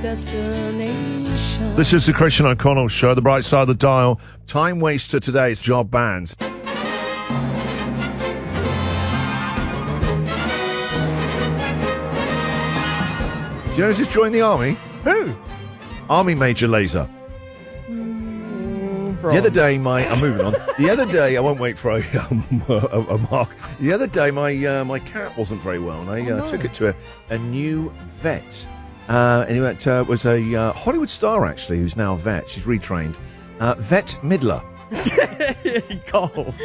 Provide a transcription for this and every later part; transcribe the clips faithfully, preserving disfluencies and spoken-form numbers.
destination. This is the Christian O'Connell Show, the bright side of the dial. Time waster today is job bands. Do you know who's just joined the army? Who? Army Major Laser. Mm, the other day, my I'm moving on. The other day, I won't wait for a, um, a, a mark. The other day, my uh, my cat wasn't very well, and I uh, Oh, no. took it to a, a new vet. Uh, and it uh, was a uh, Hollywood star, actually, who's now a vet. She's retrained. Uh, Vet Midler. Gold.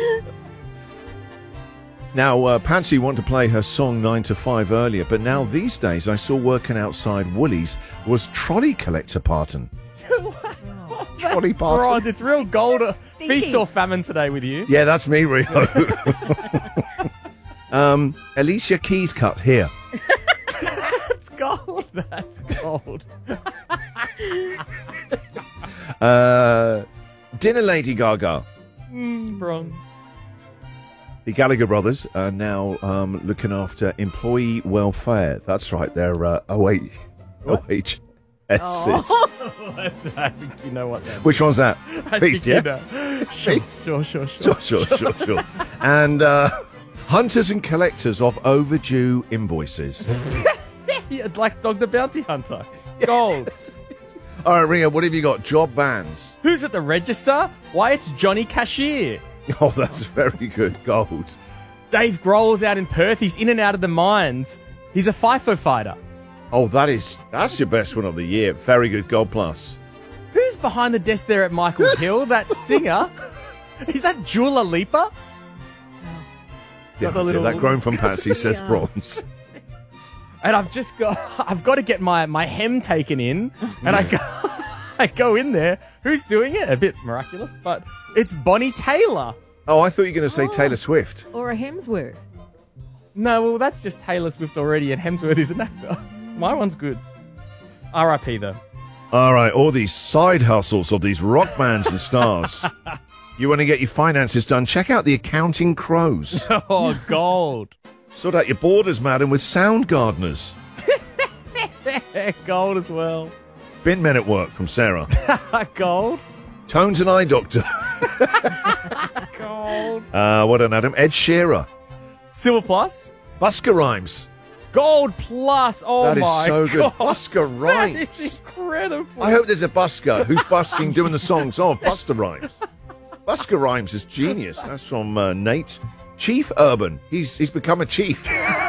Now, uh, Patsy wanted to play her song nine to five earlier, but now these days I saw working outside Woolies was trolley collector Parton. Trolley Parton? Right, it's real gold. Stinky. Feast or famine today with you. Yeah, that's me, Rio. um, Alicia Keys cut here. That's gold. That's gold. Uh, Dinner Lady Gaga. Mm, wrong. The Gallagher brothers are now um, looking after employee welfare. That's right, they're uh, O H S. I think you know what that Which one's that? I Feast, think yeah? you know. Sure, sure, sure, Sure, sure. sure, sure, sure. And uh, hunters and collectors of overdue invoices. Yeah, like Dog the Bounty Hunter. Gold. All right, Ria, what have you got? Job bands. Who's at the register? Why, it's Johnny Cashier. Oh, that's very good. Gold. Dave Grohl's out in Perth. He's in and out of the mines. He's a FIFO fighter. Oh, that is, that's your best one of the year. Very good. Gold plus. Who's behind the desk there at Michael Hill? That singer? Is that Dua Lipa? Yeah, the little- that grown from Patsy says Yeah. bronze. And I've just got, I've got to get my, my hem taken in. And I go, I go in there. Who's doing it? A bit miraculous, but it's Bonnie Taylor. Oh, I thought you were going to say Oh. Taylor Swift. Or a Hemsworth. No, well, that's just Taylor Swift already, and Hemsworth is an actor. My one's good. R I P though. All right, all these side hustles of these rock bands and stars. You want to get your finances done? Check out the Accounting Crows. Oh, gold. Sort out your borders, madam, with Sound Gardeners. Gold as well. Bin Men at Work from Sarah. Gold. Tones and Eye Doctor. Gold. Uh, what an Adam. Ed Shearer. Silver plus. Busker Rhymes. Gold plus. Oh That is my so good. God. Busker That Rhymes. is incredible. I hope there's a busker who's busking doing the songs. Oh, Buster Rhymes. Busker Rhymes is genius. That's from uh, Nate. Chief Urban. He's he's become a chief.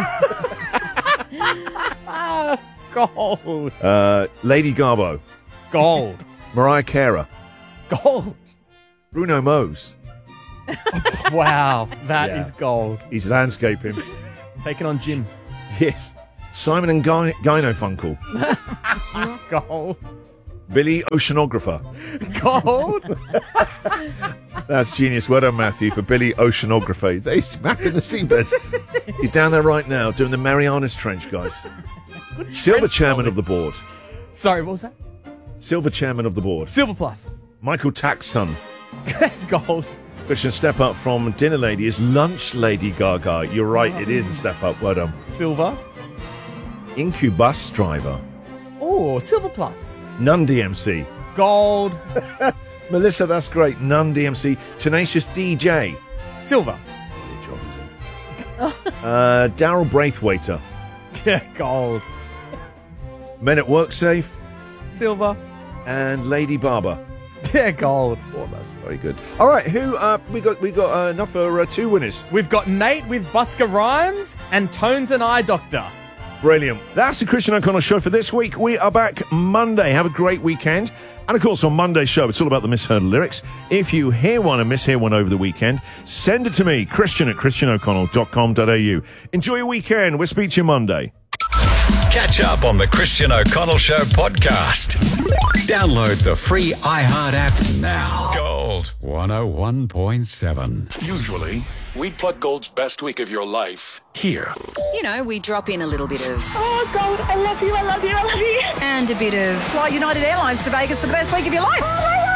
Gold. Uh, Lady Garbo. Gold. Mariah Carey. Gold. Bruno Mose. Wow. That Yeah. is gold. He's landscaping. Taking on Jim. Yes. Simon and Guy- Gynofunkel. Gold. Billy Oceanographer. Gold. That's genius. Well done, Matthew, for Billy Oceanographer. He's mapping the seabeds. He's down there right now doing the Marianas Trench, guys. Silver chairman of the board. Sorry, what was that? Silver chairman of the board. Silver plus. Michael Tack's son. Gold. Christian, step up from Dinner Lady is Lunch Lady Gaga. You're right, it is a step up. Well done. Silver. Incubus driver. Oh, silver plus. Nun D M C. Gold. Melissa, that's great. Nun D M C. Tenacious D J. Silver. Oh, your job, is it? uh, Daryl Braithwaiter. Yeah, gold. Men at Work Safe. Silver. And Lady Barber. Yeah, gold. Oh, that's very good. All right, who uh, we got? We got uh, enough for uh, two winners. We've got Nate with Busker Rhymes and Tones and Eye Doctor. Brilliant. That's the Christian O'Connell Show for this week. We are back Monday. Have a great weekend. And of course, on Monday's show, it's all about the misheard lyrics. If you hear one and mishear one over the weekend, send it to me, Christian at christian o'connell dot com dot a u. Enjoy your weekend. We'll speak to you Monday. Catch up on the Christian O'Connell Show podcast. Download the free iHeart app now. Gold one oh one point seven. Usually, we put Gold's best week of your life here. You know, we drop in a little bit of... Oh, Gold, I love you, I love you, I love you. And a bit of... Fly United Airlines to Vegas for the best week of your life. Oh, my God,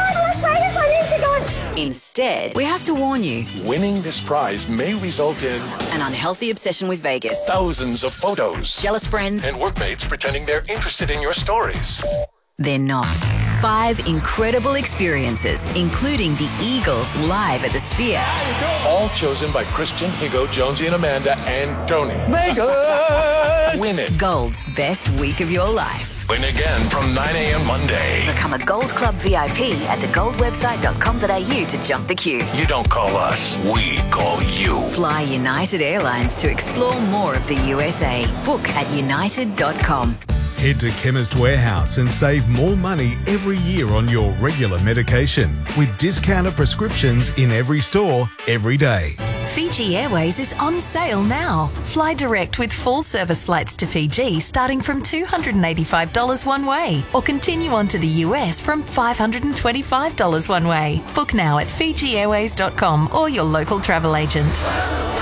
afraid if I need to go. Instead, we have to warn you, Winning this prize may result in an unhealthy obsession with Vegas, thousands of photos jealous friends, and workmates pretending they're interested in your stories. they're not. Five incredible experiences, including the Eagles live at the Sphere. All chosen by Christian, Higo, Jonesy, and Amanda, and Tony. Win it. Gold's best week of your life. Win again from nine a.m. Monday. Become a Gold Club V I P at the gold website dot com dot a u to jump the queue. You don't call us, we call you. Fly United Airlines to explore more of the U S A. Book at united dot com. Head to Chemist Warehouse and save more money every year on your regular medication with discounted prescriptions in every store, every day. Fiji Airways is on sale now. Fly direct with full service flights to Fiji starting from two hundred eighty-five dollars one way, or continue on to the U S from five hundred twenty-five dollars one way. Book now at fiji airways dot com or your local travel agent.